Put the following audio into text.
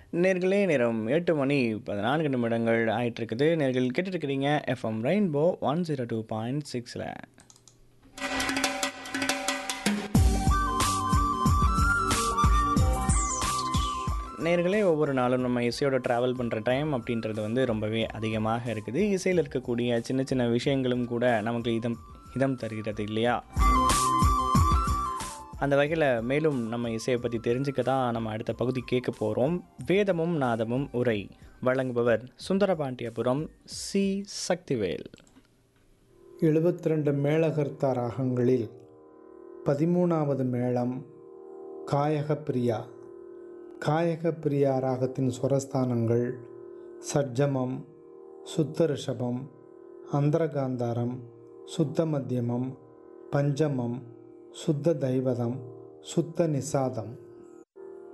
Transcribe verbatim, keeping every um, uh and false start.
நேர்களே நேரம் எட்டு மணி பதினான்கு நிமிடங்கள் ஆயிட்டிருக்குது. நேர்கள் கேட்டுட்ருக்கிறீங்க FM rainbow one zero two point சிக்ஸில். நேர்களே ஒவ்வொரு நாளும் நம்ம இசையோட ட்ராவல் பண்ணுற டைம் அப்படின்றது வந்து ரொம்பவே அதிகமாக இருக்குது. இசையில் இருக்கக்கூடிய சின்ன சின்ன விஷயங்களும் கூட நமக்கு இதம் இதம் தருகிறது இல்லையா? அந்த வகையில் மேலும் நம்ம இசையை பற்றி தெரிஞ்சுக்க தான் நம்ம அடுத்த பகுதி கேட்க போகிறோம். வேதமும் நாதமும் உரை வழங்குபவர் சுந்தரபாண்டியபுரம் சி சக்திவேல். எழுபத்தி ரெண்டு மேளகர்த்தா ராகங்களில் பதிமூணாவது மேளம் காயகப்பிரியா. காயகப்பிரியா ராகத்தின் சுரஸ்தானங்கள் சட்ஜமம், சுத்த ரிஷபம், அந்தரகாந்தாரம், சுத்த மத்தியமம், பஞ்சமம், சுத்த தைவதம், சுத்த நிசாதம்.